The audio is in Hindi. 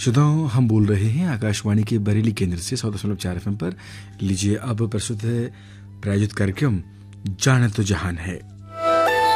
श्रोताओं, हम बोल रहे हैं आकाशवाणी के बरेली केंद्र से 100.4 FM पर। लीजिए अब प्रस्तुत है प्रायोजित कार्यक्रम जाने तो जहान है।